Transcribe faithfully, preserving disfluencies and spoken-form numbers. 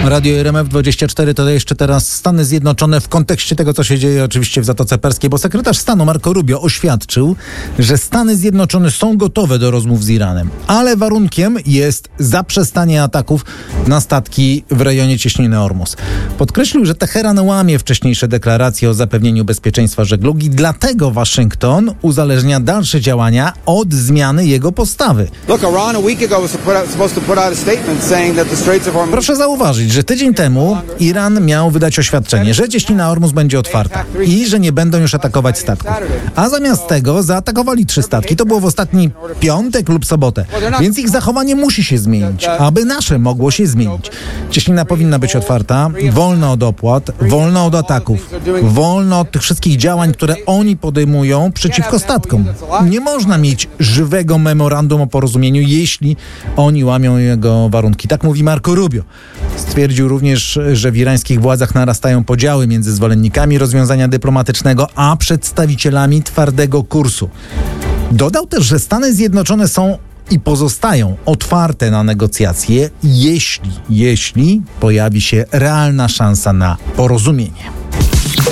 Radio R M F dwadzieścia cztery to jeszcze teraz Stany Zjednoczone w kontekście tego, co się dzieje oczywiście w Zatoce Perskiej, bo sekretarz stanu Marco Rubio oświadczył, że Stany Zjednoczone są gotowe do rozmów z Iranem, ale warunkiem jest zaprzestanie ataków na statki w rejonie cieśniny Ormus. Podkreślił, że Teheran łamie wcześniejsze deklaracje o zapewnieniu bezpieczeństwa żeglugi, dlatego Waszyngton uzależnia dalsze działania od zmiany jego postawy. Proszę zauważyć, że tydzień temu Iran miał wydać oświadczenie, że cieśnina Ormus będzie otwarta i że nie będą już atakować statków. A zamiast tego zaatakowali trzy statki. To było w ostatni piątek lub sobotę. Więc ich zachowanie musi się zmienić, aby nasze mogło się zmienić. Cieśnina powinna być otwarta, wolna od opłat, wolna od ataków, wolna od tych wszystkich działań, które oni podejmują przeciwko statkom. Nie można mieć żywego memorandum o porozumieniu, jeśli oni łamią jego warunki. Tak mówi Marco Rubio. Stwierdził również, że w irańskich władzach narastają podziały między zwolennikami rozwiązania dyplomatycznego, a przedstawicielami twardego kursu. Dodał też, że Stany Zjednoczone są i pozostają otwarte na negocjacje, jeśli, jeśli pojawi się realna szansa na porozumienie.